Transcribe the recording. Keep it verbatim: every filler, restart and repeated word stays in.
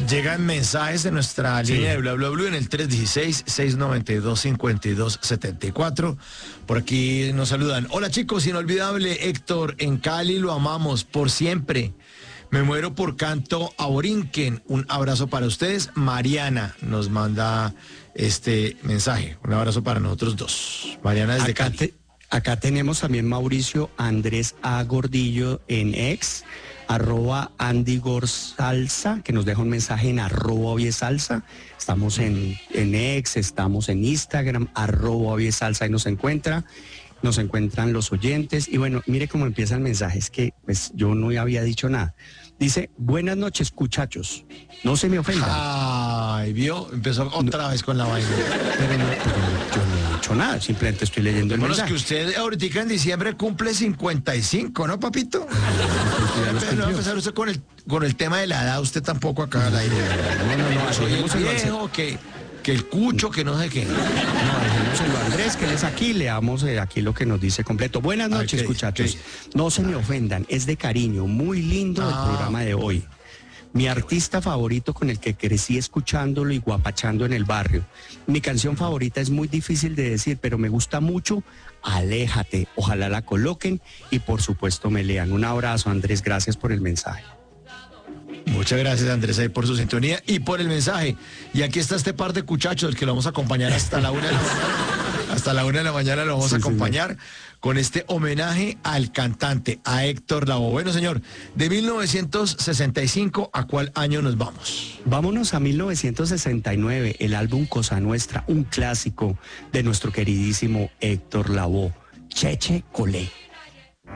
Llegan mensajes de nuestra Sí. línea de Bla Bla Blue en el tres uno seis, seis nueve dos, cinco dos siete cuatro. Por aquí nos saludan. Hola chicos, inolvidable Héctor, en Cali lo amamos por siempre. Me muero por canto a Borinquen. Un abrazo para ustedes. Mariana nos manda este mensaje. Un abrazo para nosotros dos. Mariana desde Acá, Cali. te- acá tenemos también Mauricio Andrés A. Gordillo en ex, arroba Andy Gorsalsa, que nos deja un mensaje en arroba Oviesalsa. Estamos en, en ex, estamos en Instagram, arroba Oviesalsa, y nos encuentra. Nos encuentran los oyentes. Y bueno, mire cómo empieza el mensaje. Es que pues yo no había dicho nada. Dice, buenas noches, muchachos. No se me ofendan. Ay, vio, empezó otra vez con la vaina. Pero no, pero yo no he dicho nada, simplemente estoy leyendo el Bueno, es mensaje. que usted ahorita en diciembre cumple cincuenta y cinco, ¿no, papito? Ya los No va a cumplió. empezar usted con el, con el tema de la edad, usted tampoco acá al aire. No, no, no, Yo soy el dejémoselo al- viejo, que, que el cucho, que no sé qué. No, dejémoselo a Andrés, que él es aquí, leamos eh, aquí lo que nos dice completo. Buenas Ay, noches, ¿qué- muchachos. qué? No se me ofendan, es de cariño, muy lindo el Ah. programa de hoy. Mi artista favorito con el que crecí escuchándolo y guapachando en el barrio. Mi canción favorita es muy difícil de decir, pero me gusta mucho. Aléjate, ojalá la coloquen y por supuesto me lean. Un abrazo, Andrés, gracias por el mensaje. Muchas gracias, Andrés, ahí por su sintonía y por el mensaje. Y aquí está este par de cuchachos que lo vamos a acompañar hasta la una de la mañana. Hasta la una de la mañana lo vamos Sí, a acompañar con este homenaje al cantante, a Héctor Lavoe. Bueno, señor, de mil novecientos sesenta y cinco, ¿a cuál año nos vamos? Vámonos a mil novecientos sesenta y nueve, el álbum Cosa Nuestra, un clásico de nuestro queridísimo Héctor Lavoe, Cheche Colé.